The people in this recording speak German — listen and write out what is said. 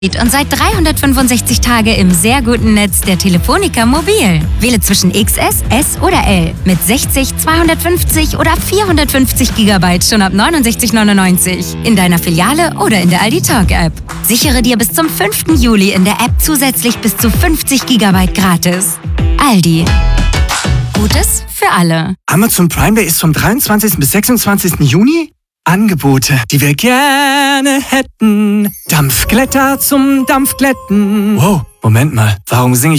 Und seit 365 Tage im sehr guten Netz der Telefonica Mobil. Wähle zwischen XS, S oder L mit 60, 250 oder 450 GB schon ab 69,99 in deiner Filiale oder in der Aldi Talk App. Sichere dir bis zum 5. Juli in der App zusätzlich bis zu 50 GB gratis. Aldi. Gutes für alle. Amazon Prime Day ist vom 23. bis 26. Juni? Angebote, die wir gerne hätten. Dampfglätter zum Dampfglätten. Wow, Moment mal, warum singe ich